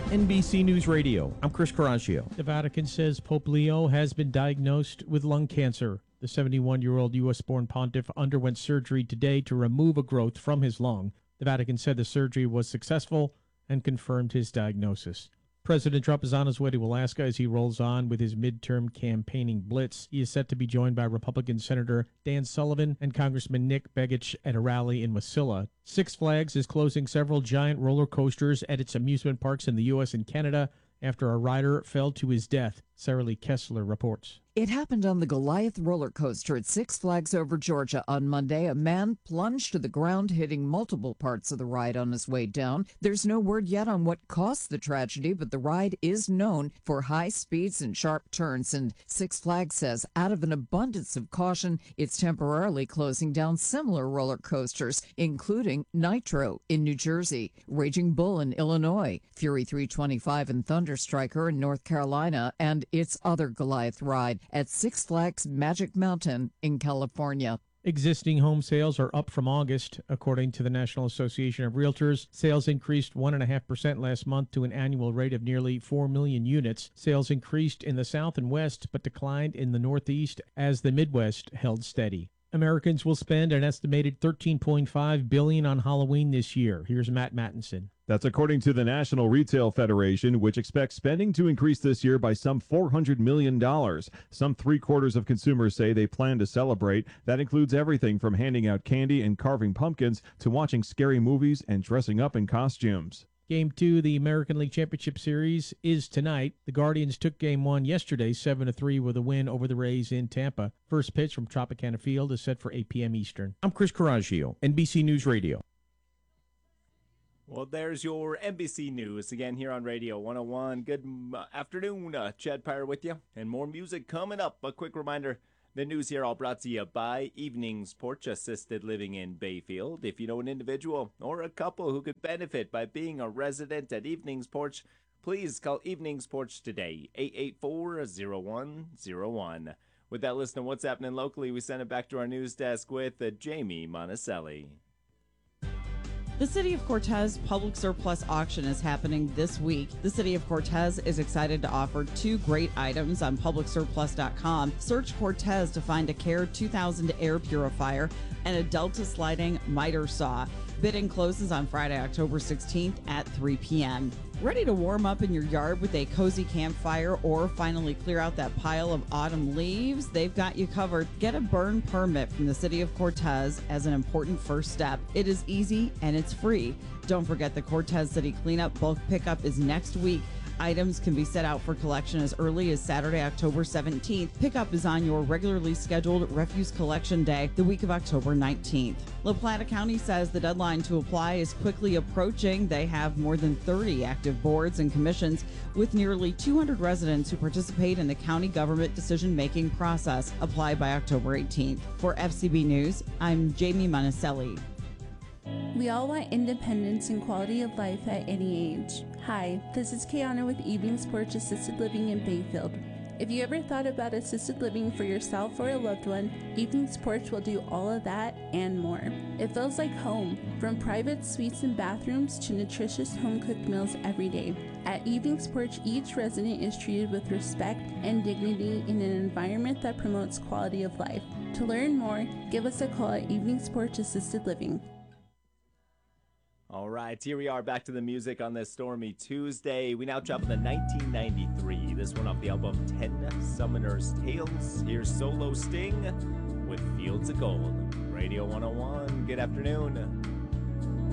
NBC News Radio. I'm Chris Coraggio. The Vatican says Pope Leo has been diagnosed with lung cancer. The 71-year-old U.S.-born pontiff underwent surgery today to remove a growth from his lung. The Vatican said the surgery was successful and confirmed his diagnosis. President Trump is on his way to Alaska as he rolls on with his midterm campaigning blitz. He is set to be joined by Republican Senator Dan Sullivan and Congressman Nick Begich at a rally in Wasilla. Six Flags is closing several giant roller coasters at its amusement parks in the U.S. and Canada after a rider fell to his death. Sarah Lee Kessler reports. It happened on the Goliath roller coaster at Six Flags Over Georgia on Monday. A man plunged to the ground, hitting multiple parts of the ride on his way down. There's no word yet on what caused the tragedy, but the ride is known for high speeds and sharp turns. And Six Flags says, out of an abundance of caution, it's temporarily closing down similar roller coasters, including Nitro in New Jersey, Raging Bull in Illinois, Fury 325 and Thunder Striker in North Carolina, and its other Goliath ride at Six Flags Magic Mountain in California. Existing home sales are up from August. According to the National Association of Realtors, sales increased 1.5% last month to an annual rate of nearly 4 million units. Sales increased in the South and West, but declined in the Northeast as the Midwest held steady. Americans will spend an estimated $13.5 billion on Halloween this year. Here's Matt Mattinson. That's according to the National Retail Federation, which expects spending to increase this year by some $400 million. Some three-quarters of consumers say they plan to celebrate. That includes everything from handing out candy and carving pumpkins to watching scary movies and dressing up in costumes. Game 2 of the American League Championship Series is tonight. The Guardians took Game 1 yesterday, 7-3, with a win over the Rays in Tampa. First pitch from Tropicana Field is set for 8 p.m. Eastern. I'm Chris Coraggio, NBC News Radio. Well, there's your NBC News again here on Radio 101. Good afternoon. Chad Pyre with you. And more music coming up. A quick reminder, the news here all brought to you by Evenings Porch Assisted Living in Bayfield. If you know an individual or a couple who could benefit by being a resident at Evenings Porch, please call Evenings Porch today, 884-0101. With that list of what's happening locally, we send it back to our news desk with Jamie Monticelli. The City of Cortez Public Surplus Auction is happening this week. The City of Cortez is excited to offer two great items on publicsurplus.com. Search Cortez to find a Care 2000 air purifier and a Delta sliding miter saw. Bidding closes on Friday, October 16th at 3 p.m. Ready to warm up in your yard with a cozy campfire or finally clear out that pile of autumn leaves? They've got you covered. Get a burn permit from the City of Cortez as an important first step. It is easy and it's free. Don't forget the Cortez City Cleanup bulk pickup is next week. Items can be set out for collection as early as Saturday, October 17th. Pickup is on your regularly scheduled refuse collection day, the week of October 19th. La Plata County says the deadline to apply is quickly approaching. They have more than 30 active boards and commissions with nearly 200 residents who participate in the county government decision-making process. Apply by October 18th. For FCB News, I'm Jamie Monticelli. We all want independence and quality of life at any age. Hi, this is Kiana with Evenings Porch Assisted Living in Bayfield. If you ever thought about assisted living for yourself or a loved one, Evenings Porch will do all of that and more. It feels like home, from private suites and bathrooms to nutritious home-cooked meals every day. At Evenings Porch, each resident is treated with respect and dignity in an environment that promotes quality of life. To learn more, give us a call at Evenings Porch Assisted Living. All right, here we are back to the music on this stormy Tuesday. We now travel to 1993. This one off the album 10 Summoner's Tales. Here's Solo Sting with Fields of Gold. Radio 101, good afternoon.